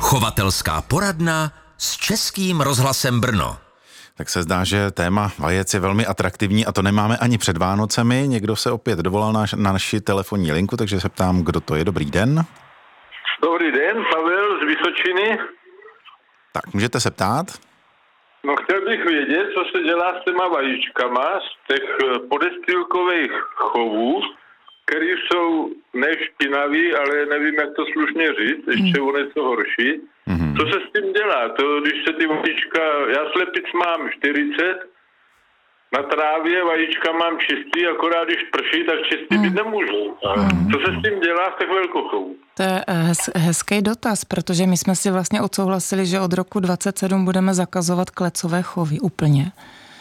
Chovatelská poradna s Českým rozhlasem Brno. Tak se zdá, že téma vajec je velmi atraktivní a to nemáme ani před Vánocemi. Někdo se opět dovolal na naši telefonní linku, takže se ptám, kdo to je. Dobrý den. Dobrý den, Pavel z Vysočiny. Tak, můžete se ptát? No, chtěl bych vědět, co se dělá s těma vajíčkama z těch podestýlkových chovů, který jsou nešpinaví, ale nevím, jak to slušně říct, ještě o něco horší. Co se s tím dělá? To, když se ty vajíčka, já slepic mám 40, na trávě vajíčka mám čistý, akorát když prší, tak čistý být nemůžu. Co se s tím dělá v těch velkochovů? To je hezký dotaz, protože my jsme si vlastně odsouhlasili, že od roku 2027 budeme zakazovat klecové chovy úplně.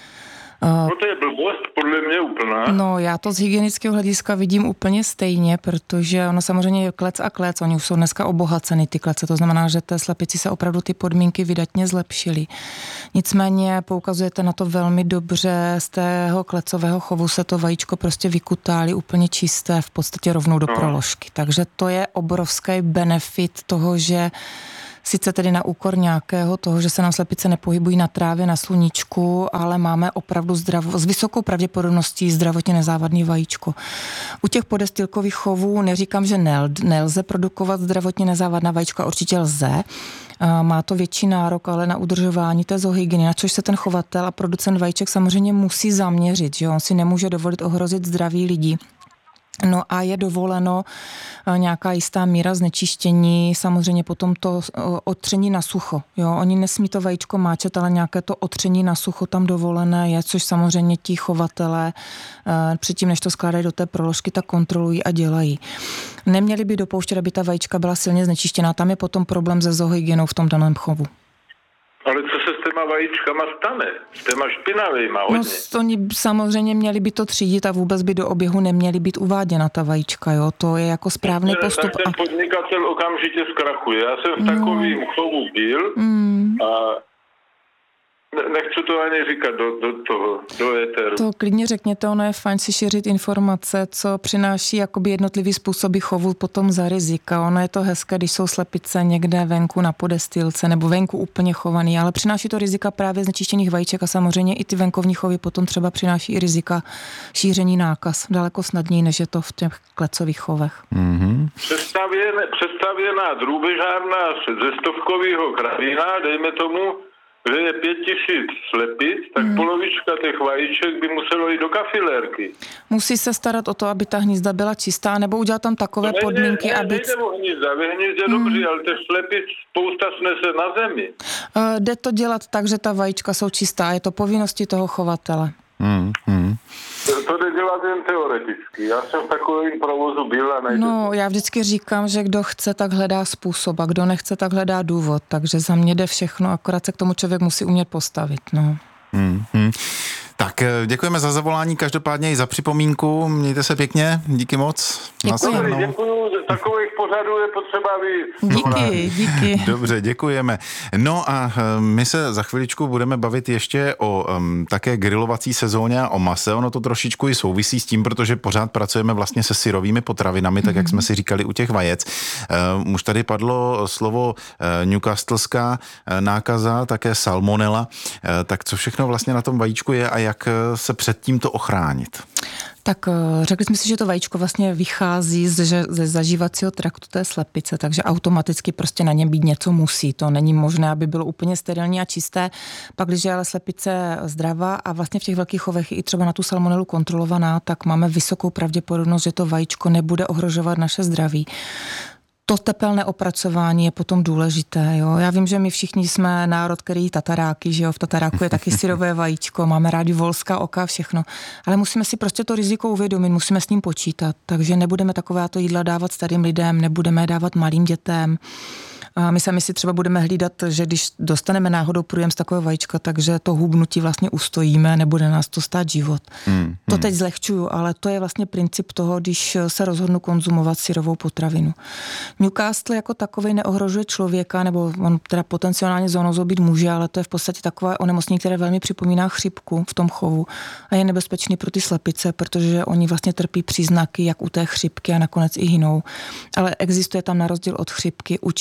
No to je blbost, podle mě úplná. No, já to z hygienického hlediska vidím úplně stejně, protože ono samozřejmě je klec a klec, oni už jsou dneska obohaceny ty klece, to znamená, že té slepici se opravdu ty podmínky vydatně zlepšily. Nicméně poukazujete na to velmi dobře, z tého klecového chovu se to vajíčko prostě vykutálí úplně čisté, v podstatě rovnou do proložky. Takže to je obrovský benefit toho, že sice tedy na úkor nějakého toho, že se nám slepice nepohybují na trávě, na sluníčku, ale máme opravdu s vysokou pravděpodobností zdravotně nezávadný vajíčko. U těch podestýlkových chovů neříkám, že nelze produkovat zdravotně nezávadná vajíčka, určitě lze. Má to větší nárok, ale na udržování té zoohygieny, na což se ten chovatel a producent vajíček samozřejmě musí zaměřit, že on si nemůže dovolit ohrozit zdraví lidí. No a je dovoleno nějaká jistá míra znečištění, samozřejmě potom to otření na sucho. Jo? Oni nesmí to vajíčko máčet, ale nějaké to otření na sucho tam dovolené je, což samozřejmě ti chovatelé předtím, než to skládají do té proložky, tak kontrolují a dělají. Neměli by dopouštět, aby ta vajíčka byla silně znečištěná. Tam je potom problém se zoohygienou v tom daném chovu. Ale co se s těma vajíčkama stane? S těma špinavýma hodně? No, oni samozřejmě měli by to třídit a vůbec by do oběhu neměly být uváděna ta vajíčka, jo. To je jako správný postup. Tak ten podnikatel okamžitě zkrachuje. Já jsem v takovým chovu byl a nechci to ani říkat do éteru. To klidně řekněte, ono je fajn si šířit informace, co přináší jakoby jednotlivý způsoby chovu potom za rizika. Ono je to hezké, když jsou slepice někde venku na podestýlce nebo venku úplně chovaný, ale přináší to rizika právě znečištěných vajíček a samozřejmě i ty venkovní chovy potom třeba přináší i rizika šíření nákaz. Daleko snadněji, než je to v těch klecových chovech. Představěná drůbežárna ze stovkového kravína, dejme tomu, že je 5000 slepic, tak polovička těch vajíček by muselo jít do kafilérky. Musí se starat o to, aby ta hnízda byla čistá, nebo udělat tam takové podmínky, aby... Nejde o hnízda, ve hnízdě dobře, ale těch slepic spousta snese na zemi. Jde to dělat tak, že ta vajíčka jsou čistá, je to povinnosti toho chovatele. To jde dělat jen teoreticky. Já jsem v takovém provozu byl a nejde. No, já vždycky říkám, že kdo chce, tak hledá způsob a kdo nechce, tak hledá důvod. Takže za mě jde všechno, akorát se k tomu člověk musí umět postavit, no. Tak děkujeme za zavolání, každopádně i za připomínku. Mějte se pěkně, díky moc. Děkuju, takových pořadů je potřeba víc. Díky. Dobře, děkujeme. No a my se za chviličku budeme bavit ještě o také grilovací sezóně a o mase. Ono to trošičku i souvisí s tím, protože pořád pracujeme vlastně se syrovými potravinami, tak jak jsme si říkali u těch vajec. Už tady padlo slovo newcastleská nákaza, také salmonella. Tak co všechno vlastně na tom vajíčku je a jak se před tímto ochránit? Tak řekli jsme si, že to vajíčko vlastně vychází ze zažívacího traktu té slepice, takže automaticky prostě na něm být něco musí. To není možné, aby bylo úplně sterilní a čisté. Pak, když je ale slepice zdravá a vlastně v těch velkých chovech i třeba na tu salmonelu kontrolovaná, tak máme vysokou pravděpodobnost, že to vajíčko nebude ohrožovat naše zdraví. To tepelné opracování je potom důležité. Jo? Já vím, že my všichni jsme národ, který jí tataráky, že jo? V tataráku je taky syrové vajíčko, máme rádi volská oka, všechno. Ale musíme si prostě to riziko uvědomit, musíme s ním počítat. Takže nebudeme takováto jídla dávat starým lidem, nebudeme je dávat malým dětem. A my sami si třeba budeme hlídat, že když dostaneme náhodou průjem z takového vajíčka, takže to hubnutí vlastně ustojíme, nebude nás to stát život. To teď zlehčuju, ale to je vlastně princip toho, když se rozhodnu konzumovat syrovou potravinu. Newcastle jako takovej neohrožuje člověka, nebo on teda potenciálně zoonózou být může, ale to je v podstatě takové onemocnění, které velmi připomíná chřipku v tom chovu a je nebezpečný pro ty slepice, protože oni vlastně trpí příznaky jak u té chřipky a nakonec i hynou. Ale existuje tam na rozdíl od chřipky účinná obrana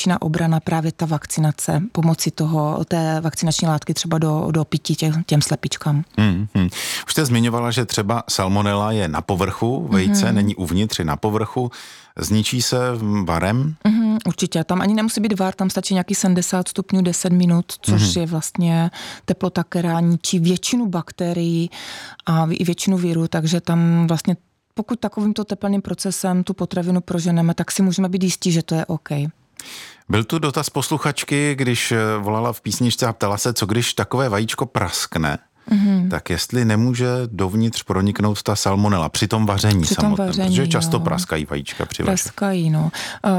vybraná právě ta vakcinace pomocí té vakcinační látky třeba do pití těm slepičkám. Už jste zmiňovala, že třeba salmonela je na povrchu vejce, není uvnitř, je na povrchu. Zničí se varem? Určitě. Tam ani nemusí být var, tam stačí nějaký 70 stupňů 10 minut, což je vlastně teplota, která ničí většinu bakterií a i většinu virů, takže tam vlastně pokud takovýmto teplným procesem tu potravinu proženeme, tak si můžeme být jistí, že to je OK. Byl tu dotaz posluchačky, když volala v písničce a ptala se, co když takové vajíčko praskne, tak jestli nemůže dovnitř proniknout ta salmonela při tom vaření samotném, protože často praskají vajíčka při vaření. Praskají, no.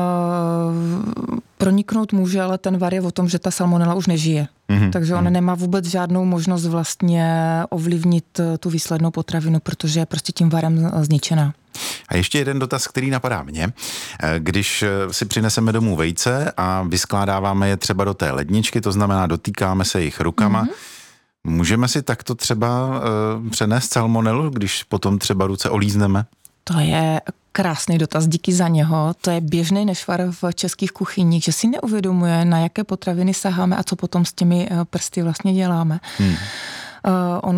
Proniknout může, ale ten var je o tom, že ta salmonela už nežije. Takže ona nemá vůbec žádnou možnost vlastně ovlivnit tu výslednou potravinu, protože je prostě tím varem zničená. A ještě jeden dotaz, který napadá mě. Když si přineseme domů vejce a vyskládáváme je třeba do té ledničky, to znamená dotýkáme se jich rukama, můžeme si takto třeba přenést salmonelu, když potom třeba ruce olízneme? To je krásný dotaz, díky za něho. To je běžný nešvar v českých kuchyních, že si neuvědomuje, na jaké potraviny saháme a co potom s těmi prsty vlastně děláme.